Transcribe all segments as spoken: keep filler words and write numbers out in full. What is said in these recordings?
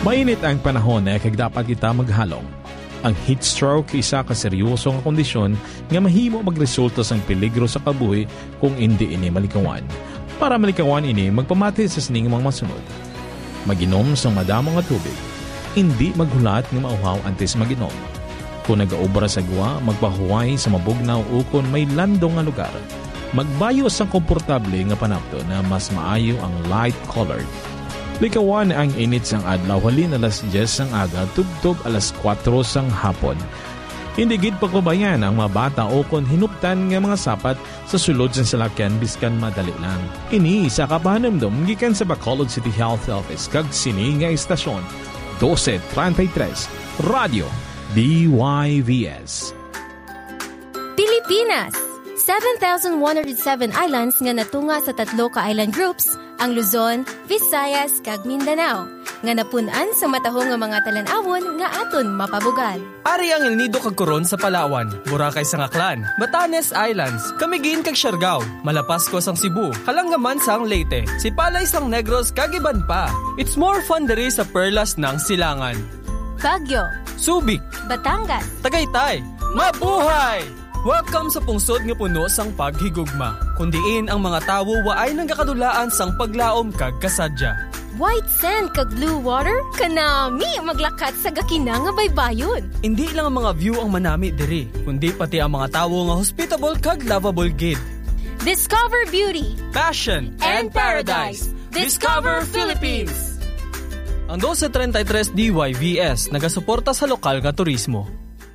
Mainit ang panahon na kag dapat kita maghalong. Ang heat stroke isa ka seryoso nga kondisyon nga mahimo magresulta sang peligro sa kabuhi kung hindi ini malikawan. Para malikawan ini, magpamati sa sining mga masunod. Maginom sang madamo nga tubig. Hindi maghulat nga mauhaw antes maginom. Kung nagaobra sa gwa, magpahuway sa mabugnaw o kung may landong nga lugar. Magbayo sa komportable nga panapto na mas maayo ang light-colored. Likawan ang init sang adlaw halin alas diyes sang aga tugtog alas kwatro sang hapon. Hindi gid pagkubayan ang mga bata o kung hinuptan nga mga sapat sa sulod sa salakyan biskan madali lang. Ini sa kapahanamdom gikan sa Bacolod City Health Office kag sini nga istasyon twelve thirty-three Radio D Y V S. Pilipinas, seven thousand one hundred seven islands nga natunga sa tatlo ka island groups, ang Luzon, Visayas, kag Mindanao, nga napunan sa matahong nga mga talan-awon nga aton mapabugal. Ari ang El Nido kag Coron sa Palawan, Boracay sa Aklan, Batanes Islands, Camiguin kag Siargao, Malapasco sang Cebu, Kalangaman sang Leyte, Sipalay sang Negros kag iban pa. It's more fun diri sa Perlas ng Silangan. Baguio, Subic, Batangas, Tagaytay, mabuhay! Welcome sa pungsod nga puno sang paghigugma. Kundiin ang mga tawo waay nang kakadulaan sang paglaom kag kasadya. White sand kag blue water, kanami maglakat sa gakina nga baybayon. Hindi lang ang mga view ang manami diri, kundi pati ang mga tawo nga hospitable kag lovable gid. Discover beauty, passion, and paradise. Discover Philippines. Ang twelve thirty-three D Y V S nagasuporta sa lokal nga turismo.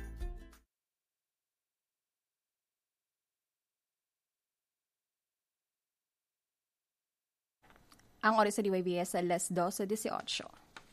Ang oras sa D Y V S alas twelve eighteen.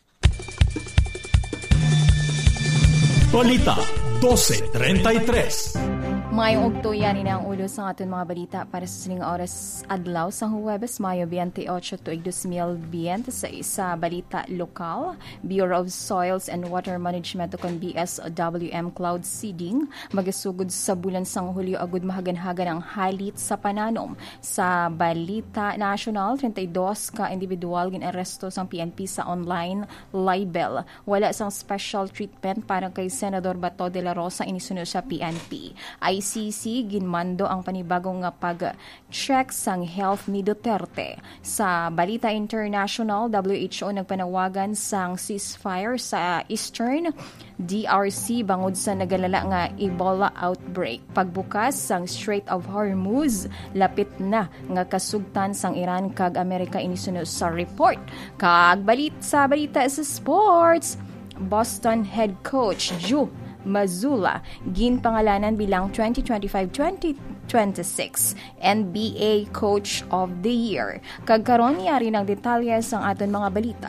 Balita twelve thirty-three. Mayong ugtuyan ini ang ulo sa aton mga balita para sa sining oras adlaw sa Huwebes, Mayo twenty-eight tuig twenty twenty-six. Sa balita lokal, Bureau of Soils and Water Management o kon B S W M cloud seeding magasugod sa bulan sang Hulyo agud mahagan-hagan ang halit sa pananom. Sa balita national, thirty-two ka individual ginaresto sang P N P sa online libel. Wala sang special treatment para kay Senador Bato de la Rosa inisunod sa P N P. I C C ginmando ang panibagong nga pag-check sang health ni Duterte. Sa balita international, W H O nagpanawagan sang ceasefire sa Eastern D R C bangod sa nagalala nga Ebola outbreak. Pagbukas sang Strait of Hormuz, lapit na nga kasugtan sang Iran kag Amerika inisunod sa report. Kag balit sa balita sa sports, Boston head coach Joe Mazzulla ginpangalanan bilang twenty twenty-five twenty twenty-six N B A Coach of the Year. Kagkaroon yari ng detalye sang aton mga balita.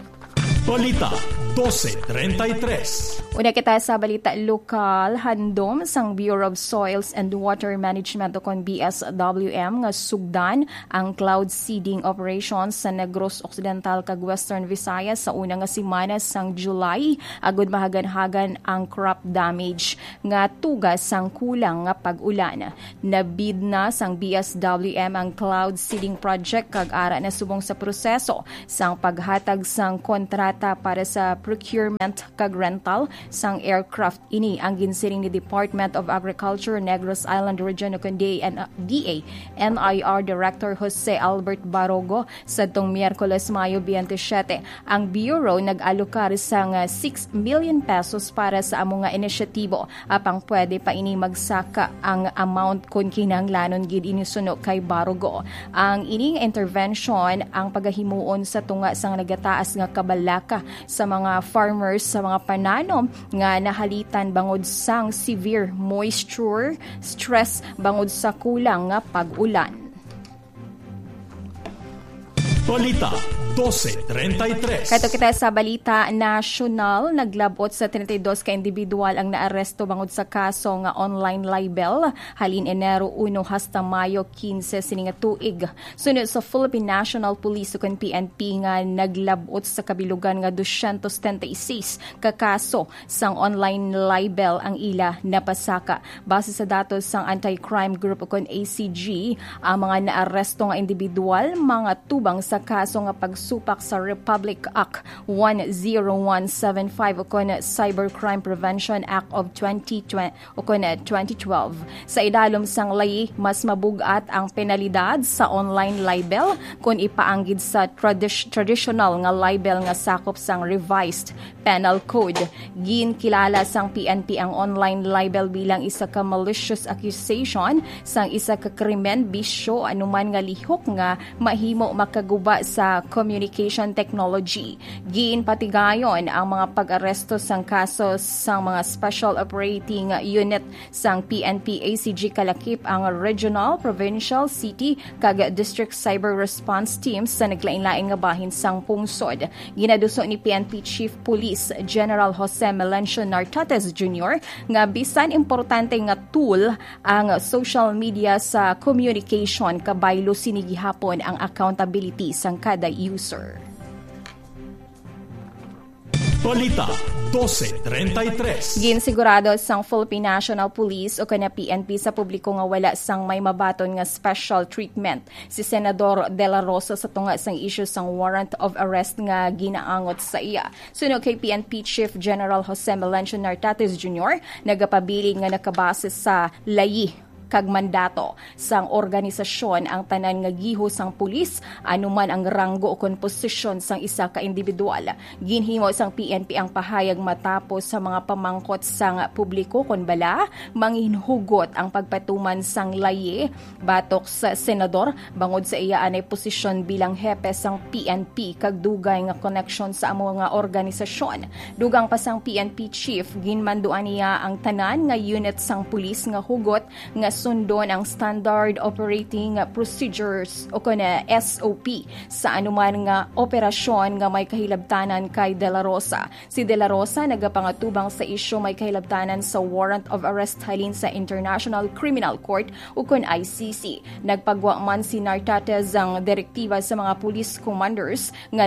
Balita twelve thirty-three. Una kita sa balita lokal, handom sang Bureau of Soils and Water Management o kon B S W M nga sugdan ang cloud seeding operations sa Negros Occidental kag Western Visayas sa una nga semana sang July agud mahagan-hagan ang crop damage nga tugas sang kulang nga pag-ulan. Nabid na sang B S W M ang cloud seeding project kag ara na subong sa proseso sang paghatag sang kontrata para sa procurement kag rental sang aircraft. Ini ang ginsiring ni Department of Agriculture Negros Island Region o kundi D A N I R Director Jose Albert Barogo sa tong Miyerkules Mayo twenty-seven. Ang Bureau nag-alokar sang six million pesos para sa among nga inisyatibo apang pwede pa ini magsaka ang amount kung kinahanglanon gid inisunod kay Barogo. Ang ining intervention ang pagahimuon sa tunga sang nagataas nga kabalaka sa mga farmers sa mga pananom nga nahalitan bangod sang severe moisture stress bangod sa kulang nga pag-ulan. Balita twelve thirty-three. Kato kita sa balita national, naglabot sa thirty-two ka individual ang naaresto bangod sa kaso nga online libel halin Enero one hasta Mayo fifteen sining nga tuig. Sunod sa Philippine National Police o kon P N P nga naglabot sa kabilugan nga two thirty-six ka kaso sang online libel ang ila napasaka. Base sa datos sang Anti-Crime Group o kon A C G, ang mga naaresto nga individual mga tubang sa kaso nga pag pagsupak sa Republic Act one oh one seven five o kon Cybercrime Prevention Act of twenty twenty o kon twenty twelve. Sa idalom sang layi, mas mabugat ang penalidad sa online libel kung ipaanggid sa tradi- traditional nga libel nga sakop sang revised penal code. Gin kilala sang P N P ang online libel bilang isa ka malicious accusation sang isa ka krimen, bisyo, anuman nga lihok nga mahimo makaguba sa communication technology. Gin patigayon ang mga pag-aresto sang kaso sang mga Special Operating Unit sang P N P A C G kalakip ang regional, provincial, city kag district cyber response teams sa naglain-lain nga bahin sang pungsod. Ginaduso ni P N P Chief Police General Jose Melencio Nartates Junior nga bisan importante nga tool ang social media sa communication kabaylo sinigihapon ang accountability sang kada user. Balita twelve thirty-three. Ginsigurado sang Philippine National Police o kana P N P sa publiko nga wala sang may mabaton nga special treatment si Senador De La Rosa sa tunga sang issue sang warrant of arrest nga ginaangot sa iya. Suno kay P N P Chief General Jose Melencio Nartates Junior nagapabilin nga nakabase sa layi kag mandato sang organisasyon ang tanan nga giho sang pulis anuman ang ranggo o kon posisyon sang isa ka individual. Ginhimo sang P N P ang pahayag matapos sa mga pamangkot sang publiko kon bala manginhugot ang pagpatuman sang layi batok sa senador bangod sa iya anay posisyon bilang hepe sang P N P kag dugay nga connection sa amo nga organisasyon. Dugang pa sang P N P chief ginmanduan niya ang tanan nga unit sang pulis nga hugot nga sundon ang Standard Operating Procedures o kuna S O P sa anuman nga operasyon nga may kahilabtanan kay De La Rosa. Si De La Rosa nagapangatubang sa isyu may kahilabtanan sa warrant of arrest halin sa International Criminal Court o kun I C C. Nagpagwa man si Nartates ang direktiba sa mga police commanders nga,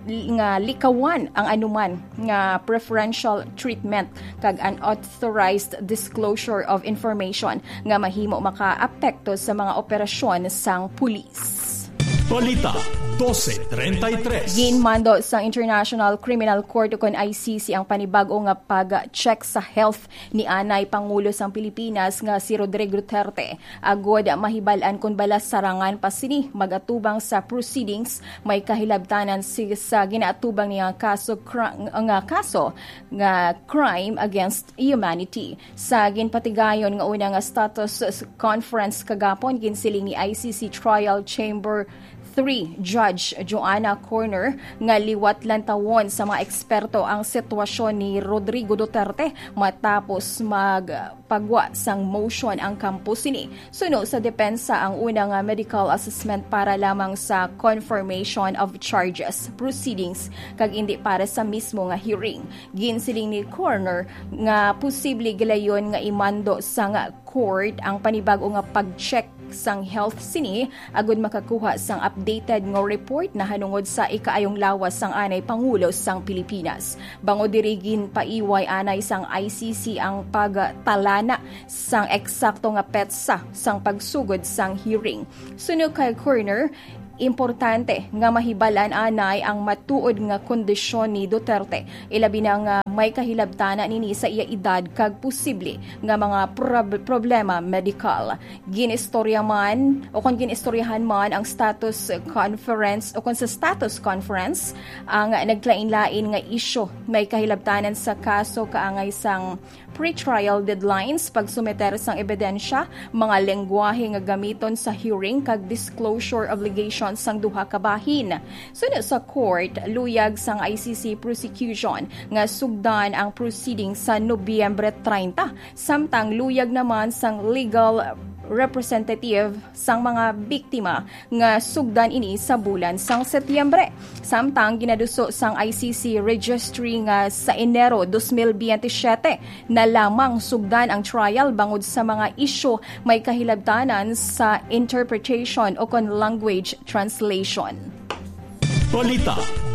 nga likawan ang anuman nga preferential treatment kag unauthorized disclosure of information nga mahimo maka-apekto sa mga operasyon sang pulis. Balita twelve thirty-three. Ginmando sa International Criminal Court o kon I C C ang panibago nga pag-check sa health ni anay Pangulo sang Pilipinas nga si Rodrigo Duterte. Agod mahibalan kung balas sarangan pa sini magatubang sa proceedings may kahilabtanan si sa ginaatubang niya kaso nga kaso nga crime against humanity. Sa ginpatigayon nga una nga status conference kagapon ginsiling ni I C C Trial Chamber three Judge Joanna Corner nga liwat lantawon sa mga eksperto ang sitwasyon ni Rodrigo Duterte matapos magpagwa sang motion ang kampo sini. Suno sa depensa ang unang medical assessment para lamang sa confirmation of charges proceedings kag hindi para sa mismo nga hearing. Ginsiling ni Corner nga posible gilayon nga imando sa nga court ang panibago nga pag-check sang health sini agud makakuha sang updated nga report na hanungod sa ikaayong lawas sang anay Pangulo sang Pilipinas. Bangod dirigin paiway anay sang I C C ang pagtalana sang eksakto nga petsa sang pagsugod sang hearing. Suno kay Corner, importante nga mahibalan anay ang matuod nga kondisyon ni Duterte. Ilabi na nga may kahilabtana nini sa iya edad kag posible nga mga prob- problema medical. Ginistorya man o kung ginistoryahan man ang status conference o kung sa status conference ang naglain-lain nga isyu may kahilabtanan sa kaso kaangay sang pre-trial deadlines, pagsumeter sang ebidensya, mga lengguwahe nga gamiton sa hearing kag disclosure obligations sang duha ka bahin. Sunod sa court, luyag sang I C C prosecution nga sugdan ang proceeding sa Nobyembre thirty, samtang luyag naman sang legal representative sang mga biktima nga sugdan ini sa bulan sang Setyembre. Samtang ginaduso sang I C C registry nga sa Enero twenty twenty-seven na lamang sugdan ang trial bangod sa mga isyu may kahilabtanan sa interpretation o kon language translation. Balita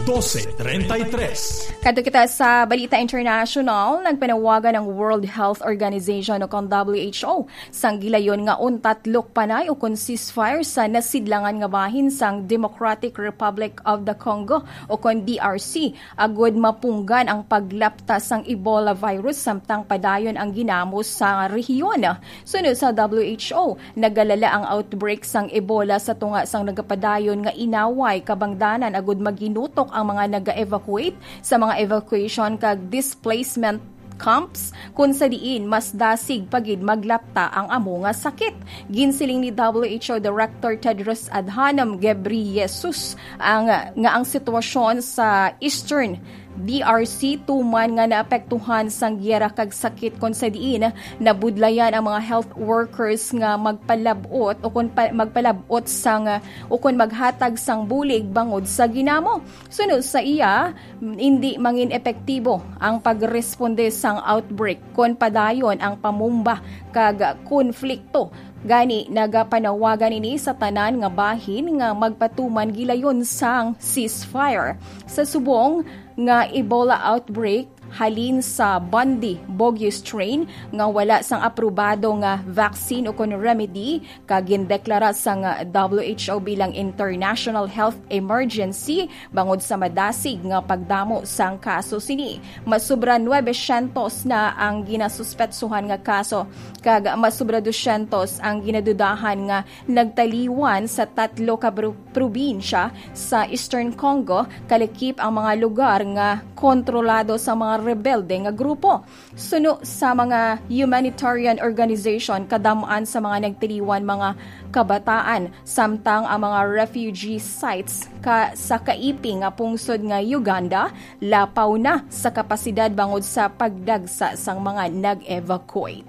twelve thirty-three. Kadto kita sa Balita International, nagpanawagan ng World Health Organization o kung W H O sang gilayon nga untatlok panay o kung ceasefire sa nasidlangan nga bahin sang Democratic Republic of the Congo o kung D R C agud mapunggan ang paglapta sang Ebola virus samtang padayon ang ginamos sa rehiyon. Sunod sa W H O, nagalala ang outbreak sang Ebola sa tunga sang nagapadayon nga inaway kabangdanan agud maginutok ang mga naga-evacuate sa mga evacuation kag displacement camps kung sa diin mas dasig pagid maglapta ang amo nga sakit. Ginsiling ni W H O Director Tedros Adhanom Ghebreyesus ang nga ang sitwasyon sa Eastern D R C tuman nga naapektuhan sang giyera kag sakit kon sa diin nabudlayan ang mga health workers nga magpalabot o kon pa, magpalabot sang o kon maghatag sang bulig bangod sa ginamo. Sunod sa iya, hindi mangin epektibo ang pagresponde sang outbreak kon padayon ang pamumba kag konflikto. Gani nagapanawagan ini sa tanan nga bahin nga magpatuman gilayon sang ceasefire. Sa subong nga Ebola outbreak halin sa Bundy bogus strain nga wala sang aprobado nga vaccine o kon remedy kag gindeklara sang W H O bilang international health emergency bangod sa madasig nga pagdamo sang kaso sini. Masubra nine hundred na ang ginasuspetsuhan nga kaso kag masubra two hundred ang ginadudahan nga nagtaliwan sa tatlo ka probinsya sa Eastern Congo kalakip ang mga lugar nga kontrolado sa mga rebelde nga grupo. Suno sa mga humanitarian organization kadamaan sa mga nagtiliwan mga kabataan samtang ang mga refugee sites ka sa kaiping nga pungsod nga Uganda lapaw na sa kapasidad bangod sa pagdagsa sang mga nag-evacuate.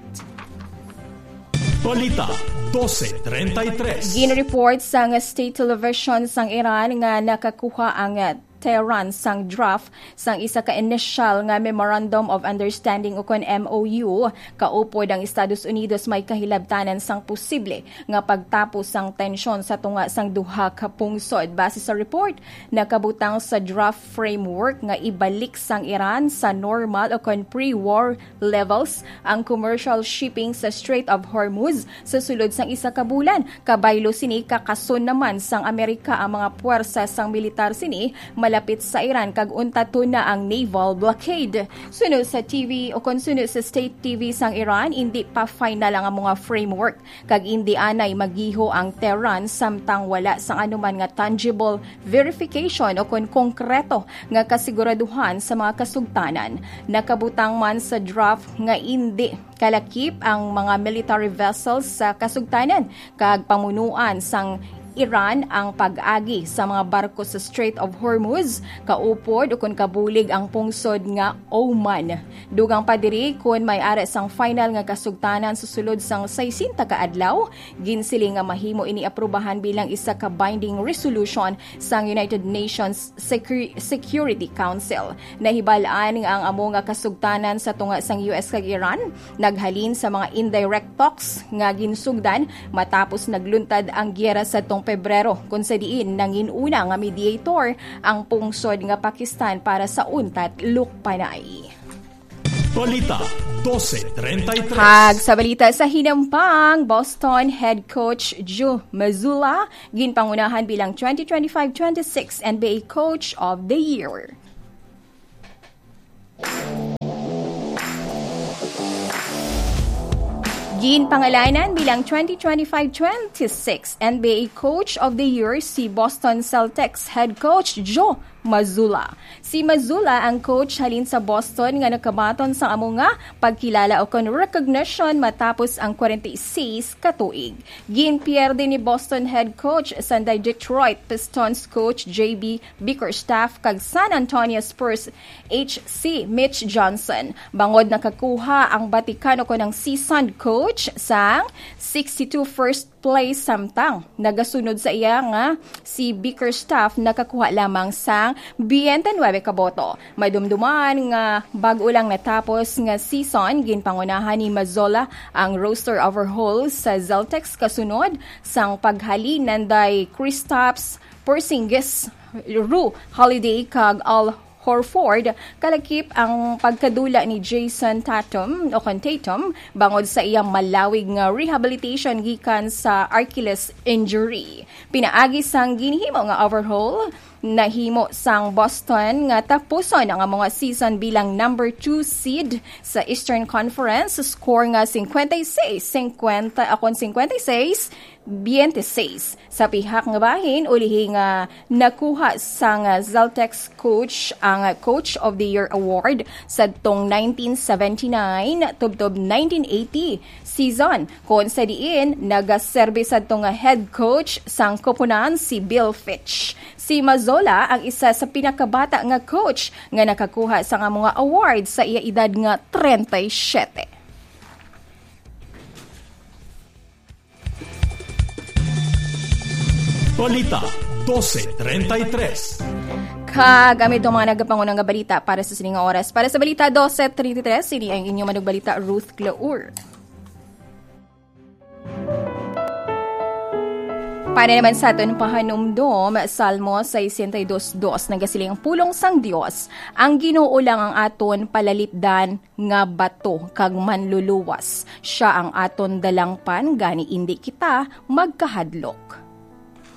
Balita twelve thirty-three. Gin-report sang state television sang Iran nga nakakuha ang Tehran sang draft sang isa ka initial nga Memorandum of Understanding o kon M O U kaupod ang Estados Unidos may kahilabtanan sang posible nga pagtapos sang tensyon sa tunga sang duha ka pungsod. Base sa report, nakabutang sa draft framework nga ibalik sang Iran sa normal o kon pre-war levels ang commercial shipping sa Strait of Hormuz sa sulod sang isa ka bulan. Kabaylo sini kakason naman sang Amerika ang mga puwersa sang militar sini malapit sa Iran kag untato na ang naval blockade. Sunod sa T V o kon sunod sa state T V sang Iran, hindi pa final ang mga framework kag hindi anay magiho ang Tehran samtang wala sang anuman nga tangible verification o kon konkreto nga kasiguraduhan sa mga kasugtanan. Nakabutang man sa draft nga hindi kalakip ang mga military vessels sa kasugtanan kag pamunuan sang Iran ang pag-agi sa mga barko sa Strait of Hormuz, kaupod o kung kabulig ang pungsod nga Oman. Dugang pa diri kung may ara sang final nga kasugtanan sa sulod sang sixty ka adlaw, ginsiling nga mahimo ini aprubahan bilang isa ka binding resolution sang United Nations Secur- Security Council. Nahibalaan nga ang amo nga kasugtanan sa tunga sang U S kag Iran naghalin sa mga indirect talks nga ginsugdan matapos nagluntad ang giyera sa tong Pebrero kung sa diin nanginuna nga mediator ang pungsod nga Pakistan para sa untat lukpanay. Balita twelve thirty-three. Hag sa balita sa hinampang, Boston head coach Joe Mazzulla ginpangunahan bilang twenty twenty-five twenty-six N B A Coach of the Year. Ginpangalanan bilang twenty twenty-five twenty-six N B A Coach of the Year si Boston Celtics head coach Joe Mazzulla. Si Mazzulla ang coach halin sa Boston nga nakabaton sa amo nga pagkilala o kon recognition matapos ang forty-six ka tuig. Ginpierde ni Boston head coach Sunday Detroit Pistons coach J B Bickerstaff kag San Antonio Spurs H C Mitch Johnson. Bangod nakakuha ang batikan o kon ang seasoned coach sang sixty-two first place samtang nagasunod sa iya nga si Bickerstaff nakakuha lamang sang twenty-nine ka boto. May dumduman nga bago lang natapos nga season ginpangunahan ni Mazzulla ang roster overhaul sa Celtics kasunod sang paghalin nanday Kristaps Porzingis, Ru Holiday kag Al Horford, kalakip ang pagkadula ni Jason Tatum o Tatum bangod sa iyang malawig nga rehabilitation gikan sa Achilles injury. Pinaagi sang ginhimo nga overhaul nahimo sang Boston nga tapuson ang mga season bilang number two seed sa Eastern Conference, score nga fifty-six fifty akon fifty-six twenty-six. Sa pihak nga bahin, ulihi nga nakuha sang Celtics coach ang Coach of the Year Award sa tong nineteen seventy-nine tubtob nineteen eighty season. Kung sa diin, nagaserbe sa tong head coach sang koponan si Bill Fitch. Si Mazzola ang isa sa pinakabata nga coach nga nakakuha sa nga mga awards sa iya edad nga thirty-seven. Balita twelve thirty-three. Kagamit ang mga nagapangunang nga balita para sa sining oras. Para sa balita twelve thirty-three, ini ang inyong manugbalita Ruth Claur. Para naman sa aton pahanumdom, Salmo sixty-two two, nagasiling pulong sang Dios, ang Ginoo lang ang aton palalitdan nga bato kag manluluwas. Siya ang aton dalangpan gani indi kita magkahadlok.